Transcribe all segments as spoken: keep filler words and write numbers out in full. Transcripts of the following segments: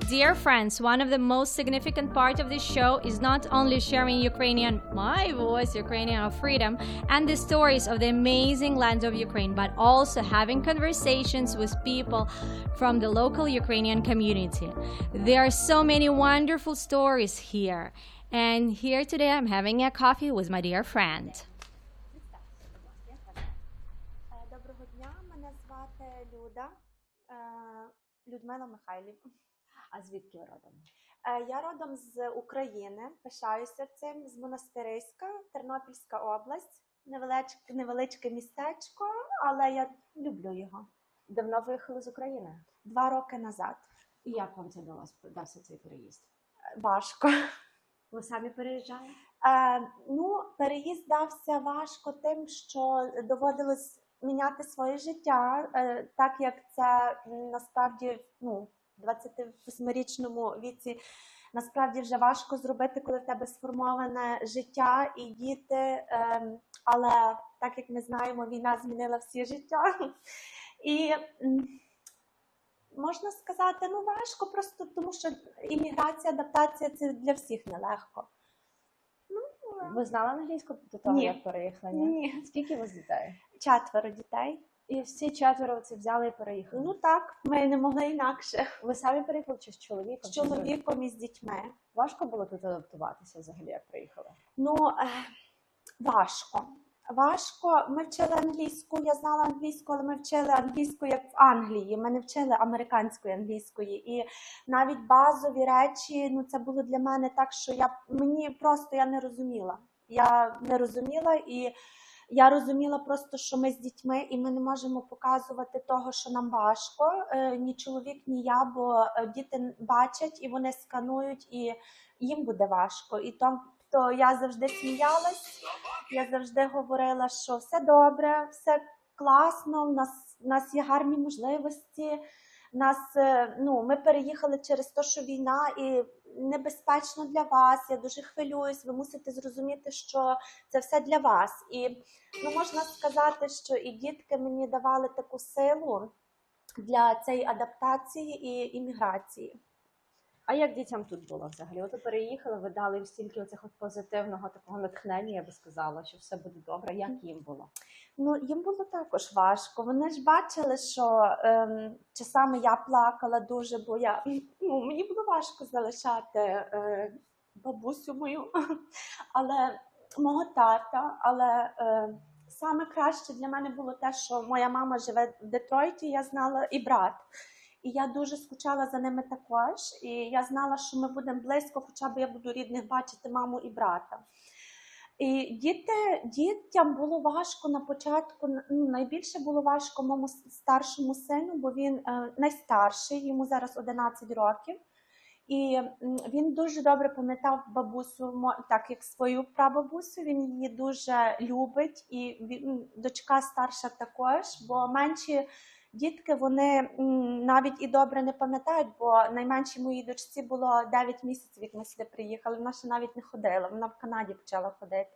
Dear friends, one of the most significant part of this show is not only sharing Ukrainian, my voice, Ukrainian of freedom, and the stories of the amazing land of Ukraine, but also having conversations with people from the local Ukrainian community. There are so many wonderful stories here. And here today I'm having a coffee with my dear friend. Доброго дня, мене звати Люда, Людмила Михайлівна. А звідки ви родом? Я родом з України, пишаюся цим, з Монастириська, Тернопільська область, невеличке, невеличке містечко, але я люблю його. Давно виїхали з України? Два роки назад. І як вам це дався цей переїзд? Важко. Ви самі переїжджали? Е, ну, переїзд дався важко тим, що доводилось міняти своє життя, е, так як це насправді, ну, в двадцятивосьмирічному віці насправді вже важко зробити, коли в тебе сформоване життя і діти, е, але так як ми знаємо, війна змінила всі життя. І можна сказати, ну важко просто, тому що імміграція, адаптація – це для всіх нелегко. Ну, ви знали англійську до того, ні. як переїхали? Ні. Скільки у вас дітей? Четверо дітей. І всі четверо це взяли і переїхали? Ну так, ми не могли інакше. Ви самі переїхали чи з чоловіком? З чоловіком і з дітьми. Важко було тут адаптуватися взагалі, як приїхали? Ну, е, важко. Важко. Ми вчили англійську, я знала англійську, але ми вчили англійську як в Англії. Ми не вчили американської англійської. І навіть базові речі, ну це було для мене так, що я, мені просто я не розуміла. Я не розуміла і я розуміла просто, що ми з дітьми і ми не можемо показувати того, що нам важко. Е, ні чоловік, ні я, бо діти бачать і вони сканують, і їм буде важко. І то, то я завжди сміялась, я завжди говорила, що все добре, все класно, в нас, в нас є гарні можливості. Нас, ну, ми переїхали через те, що війна і небезпечно для вас, я дуже хвилююсь, ви мусите зрозуміти, що це все для вас. І ну, можна сказати, що і дітки мені давали таку силу для цієї адаптації і імміграції. А як дітям тут було взагалі? От ви переїхали, ви дали їм стільки оцих от позитивного такого натхнення, я би сказала, що все буде добре. Як їм було? Ну, їм було також важко. Вони ж бачили, що ем, часами я плакала дуже, бо я, ну, мені було важко залишати е, бабусю мою, але мого тата, але е, саме краще для мене було те, що моя мама живе в Детройті, я знала, і брат. І я дуже скучала за ними також, і я знала, що ми будемо близько, хоча б я буду рідних бачити маму і брата. І діти, дітям було важко на початку, ну, найбільше було важко моєму старшому сину, бо він е, найстарший, йому зараз одинадцять років. І він дуже добре пам'ятав бабусю, так як свою прабабусю, він її дуже любить, і він, дочка старша також, бо менші дітки, вони навіть і добре не пам'ятають, бо найменшій моїй дочці було дев'ять місяців, як ми сюди приїхали, вона ще навіть не ходила, вона в Канаді почала ходити.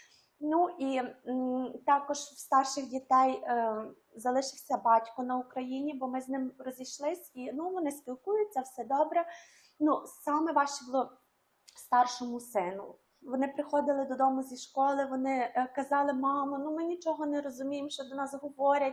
Ну і м, також в старших дітей е, залишився батько на Україні, бо ми з ним розійшлись, і ну, вони спілкуються, все добре. Ну, саме важче було старшому сину. Вони приходили додому зі школи, вони е, казали: мамо, ну ми нічого не розуміємо, що до нас говорять.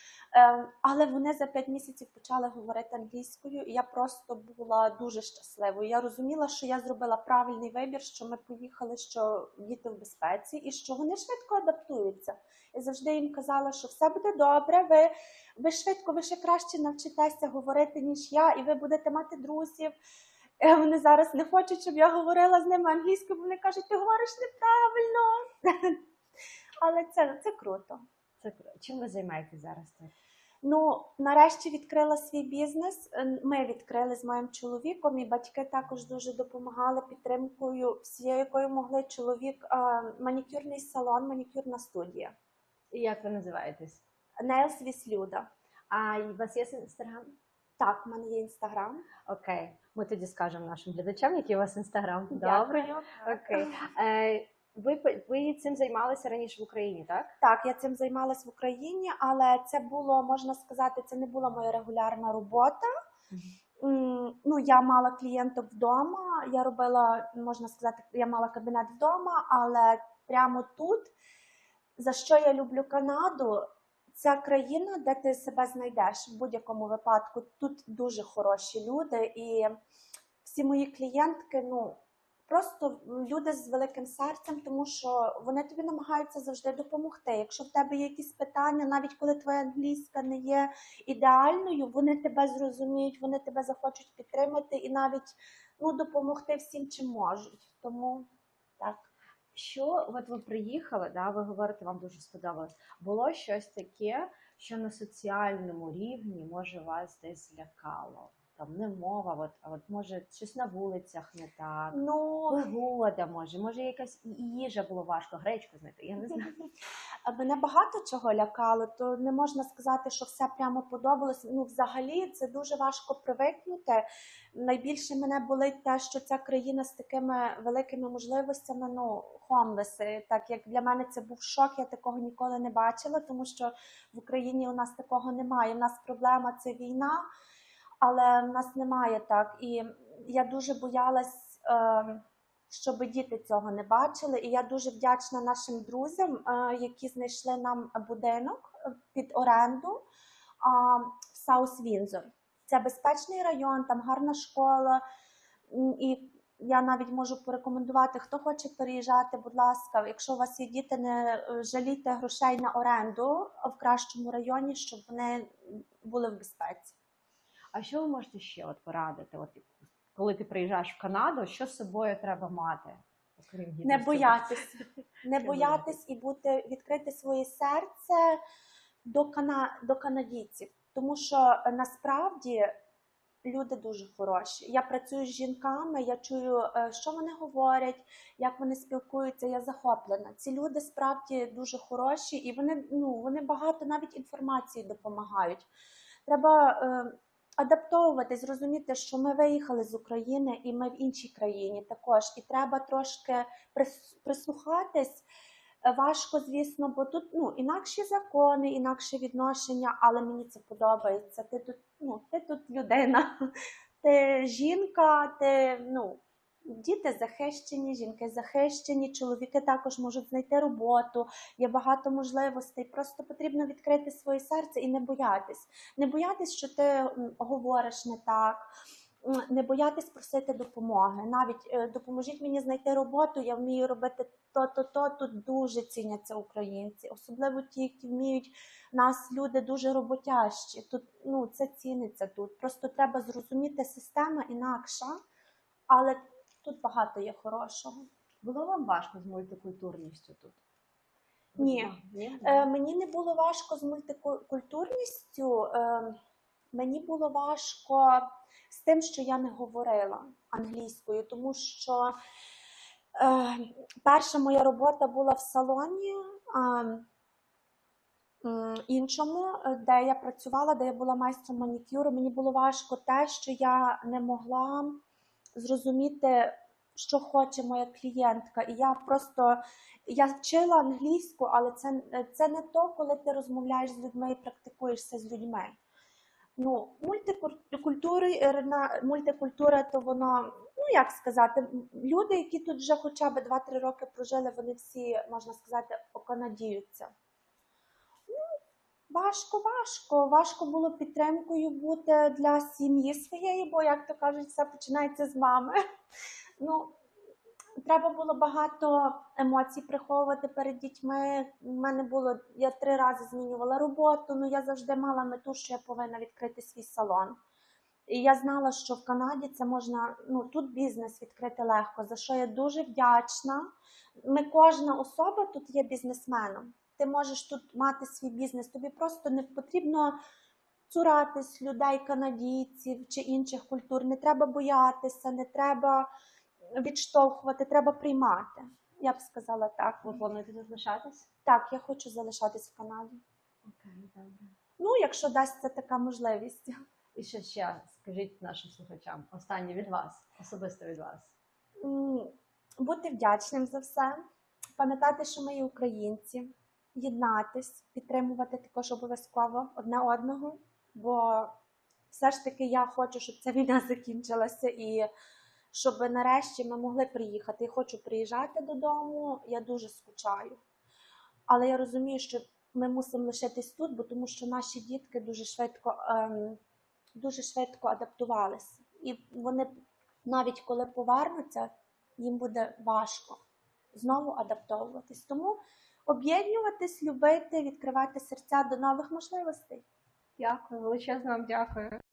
Але вони за п'ять місяців почали говорити англійською, і я просто була дуже щасливою. Я розуміла, що я зробила правильний вибір, що ми поїхали, що діти в безпеці, і що вони швидко адаптуються. Я завжди їм казала, що все буде добре, ви, ви швидко, ви ще краще навчитеся говорити, ніж я, і ви будете мати друзів. Вони зараз не хочуть, щоб я говорила з ними англійською, бо вони кажуть: ти говориш неправильно. Але це, це круто. Це, чим ви займаєтесь зараз тут? Ну, нарешті відкрила свій бізнес. Ми відкрили з моїм чоловіком, і батьки також дуже допомагали підтримкою всією, якою могли. Чоловік, манікюрний салон, манікюрна студія. І як ви називаєтесь? Nails with Люда. А у вас є інстаграм? Так, в мене є інстаграм. Окей, ми тоді скажемо нашим глядачам, який у вас інстаграм. Добре. Окей. Е, ви, ви цим займалися раніше в Україні, так? Так, я цим займалась в Україні, але це було, можна сказати, це не була моя регулярна робота. М, Ну, я мала клієнток вдома, я робила, можна сказати, я мала кабінет вдома, але прямо тут, за що я люблю Канаду, це країна, де ти себе знайдеш в будь-якому випадку. Тут дуже хороші люди, і всі мої клієнтки, ну, просто люди з великим серцем, тому що вони тобі намагаються завжди допомогти. Якщо в тебе є якісь питання, навіть коли твоя англійська не є ідеальною, вони тебе зрозуміють, вони тебе захочуть підтримати і навіть, ну, допомогти всім, чим можуть. Тому так. Що, от ви приїхали, да, ви говорите, вам дуже сподобалось. Було щось таке, що на соціальному рівні, може, вас десь злякало? Там не мова, от, а от може щось на вулицях не так, Ну, погода може, може якась і- і їжа було важко, гречку знайти, я не знаю. мене багато чого лякало, то не можна сказати, що все прямо подобалось. Ну, взагалі, це дуже важко привикнути. Найбільше мене болить те, що ця країна з такими великими можливостями, ну, хомлеси. Так як для мене це був шок, я такого ніколи не бачила, тому що в Україні у нас такого немає. У нас проблема – це війна, але в нас немає так. І я дуже боялась, е, щоб діти цього не бачили. І я дуже вдячна нашим друзям, е, які знайшли нам будинок під оренду е, в Саус Віндзор. Це безпечний район, там гарна школа. М, І я навіть можу порекомендувати, хто хоче переїжджати, будь ласка, якщо у вас є діти, не е, жалійте грошей на оренду в кращому районі, щоб вони були в безпеці. А що ви можете ще от порадити? От, коли ти приїжджаєш в Канаду, що з собою треба мати? Окрім Не гідності? боятись, не Не боятись і бути, відкрити своє серце до, кана, до канадійців. Тому що е, насправді люди дуже хороші. Я працюю з жінками, я чую, е, що вони говорять, як вони спілкуються, я захоплена. Ці люди справді дуже хороші і вони, ну, вони багато навіть інформації допомагають. Треба е, адаптовуватись, зрозуміти, що ми виїхали з України і ми в іншій країні також. І треба трошки прис- прислухатись. Е, Важко, звісно, бо тут, ну, інакші закони, інакше відношення, але мені це подобається. Ти тут, ну, ти тут людина, ти жінка, ти, ну, діти захищені, жінки захищені, чоловіки також можуть знайти роботу, є багато можливостей. Просто потрібно відкрити своє серце і не боятись. Не боятись, що ти м, говориш не так, м, не боятись просити допомоги. Навіть е, допоможіть мені знайти роботу, я вмію робити то-то, то, тут дуже ціняться українці. Особливо ті, які вміють, нас люди дуже роботящі. Тут, ну, це ціниться тут. Просто треба зрозуміти, система інакша, але тут багато є хорошого. Було вам важко з мультикультурністю тут? Ні. Ні? Е, мені не було важко з мультикультурністю, е, мені було важко з тим, що я не говорила англійською, тому що е, перша моя робота була в салоні е, м, іншому, е, де я працювала, де я була майстром манікюру. Мені було важко те, що я не могла зрозуміти, що хоче моя клієнтка. І я просто, я вчила англійську, але це, це не то, коли ти розмовляєш з людьми і практикуєшся з людьми. Ну, мультикультура, мультикультура, то воно, ну, як сказати, люди, які тут вже хоча б два-три роки прожили, вони всі, можна сказати, оканадіються. Важко, важко. Важко було підтримкою бути для сім'ї своєї, бо, як то кажуть, все починається з мами. Ну, треба було багато емоцій приховувати перед дітьми. У мене було, я три рази змінювала роботу, ну я завжди мала мету, що я повинна відкрити свій салон. І я знала, що в Канаді це можна, ну, тут бізнес відкрити легко, за що я дуже вдячна. Ми, кожна особа тут є бізнесменом. Ти можеш тут мати свій бізнес, тобі просто не потрібно цуратись людей, канадійців чи інших культур, не треба боятися, не треба відштовхувати, треба приймати. Я б сказала так. Ви плануєте тут лишатись? Так, я хочу залишатись в Канаді. Окей, добре. Ну, якщо дасться така можливість. І що ще скажіть нашим слухачам, останнє від вас, особисто від вас. М, Бути вдячним за все, пам'ятати, що ми є українці, єднатись, підтримувати також обов'язково одне одного, бо все ж таки я хочу, щоб ця війна закінчилася і щоб нарешті ми могли приїхати. Я хочу приїжджати додому, я дуже скучаю. Але я розумію, що ми мусимо лишитись тут, бо тому що наші дітки дуже швидко, ем, дуже швидко адаптувалися. І вони, навіть коли повернуться, їм буде важко знову адаптовуватись. Тому об'єднуватись, любити, відкривати серця до нових можливостей. Дякую, величезно вам дякую.